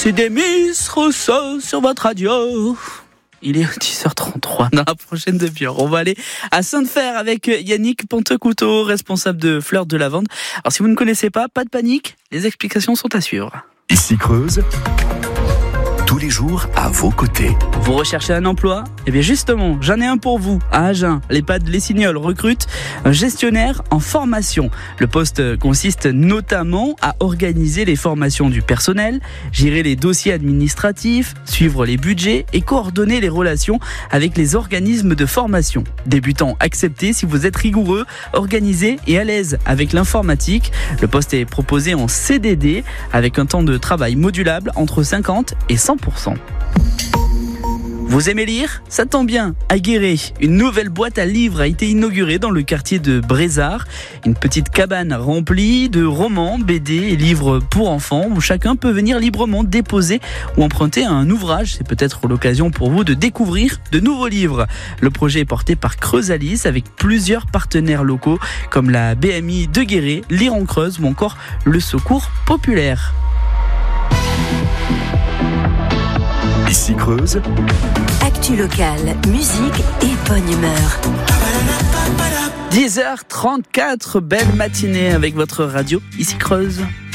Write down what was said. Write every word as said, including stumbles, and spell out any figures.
C'est des Miss Rousseau sur votre radio. Il est dix heures trente-trois dans la prochaine demi-heure. On va aller à Sainte-Fère avec Yannick Pantecouteau, responsable de Fleurs de Lavande. Alors si vous ne connaissez pas, pas de panique, les explications sont à suivre. Ici Creuse, tous les jours à vos côtés. Vous recherchez un emploi ? Eh bien justement, j'en ai un pour vous. À Agen, l'EHPAD Les Signoles recrute un gestionnaire en formation. Le poste consiste notamment à organiser les formations du personnel, gérer les dossiers administratifs, suivre les budgets et coordonner les relations avec les organismes de formation. Débutant accepté si vous êtes rigoureux, organisé et à l'aise avec l'informatique. Le poste est proposé en C D D avec un temps de travail modulable entre cinquante et cent pour cent. Vous aimez lire ? Ça tombe bien, à Guéret, une nouvelle boîte à livres a été inaugurée dans le quartier de Brézard. Une petite cabane remplie de romans, B D et livres pour enfants où chacun peut venir librement déposer ou emprunter un ouvrage. C'est peut-être l'occasion pour vous de découvrir de nouveaux livres. Le projet est porté par Creusalis avec plusieurs partenaires locaux comme la B M I de Guéret, Lire en Creuse ou encore le Secours Populaire. Ici Creuse, actu locale, musique et bonne humeur. dix heures trente-quatre, belle matinée avec votre radio, Ici Creuse.